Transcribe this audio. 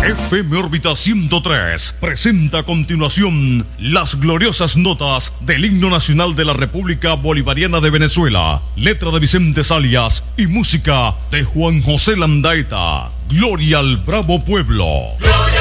FM Órbita 103 presenta a continuación las gloriosas notas del himno nacional de la República Bolivariana de Venezuela, letra de Vicente Salias y música de Juan José Landaeta. Gloria al bravo pueblo.